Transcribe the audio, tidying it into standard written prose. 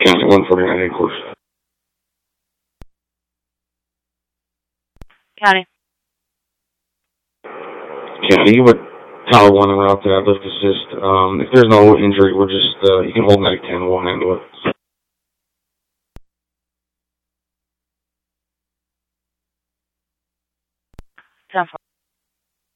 County 149 headquarters. County. County, you would Tower 1 en route to that lift assist. If there's no injury, we'll just, you can hold Medic 10, we'll handle it. 10-4.